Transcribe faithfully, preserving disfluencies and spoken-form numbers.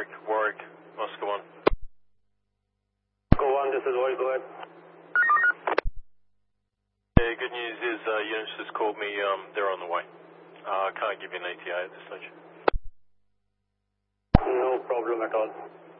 Warwick, Warwick, Moscow one. Go one, this is Warwick, go ahead. Yeah, good news is uh, units just called me, um, they're on the way. Uh, I can't give you an E T A at this stage. No problem at all.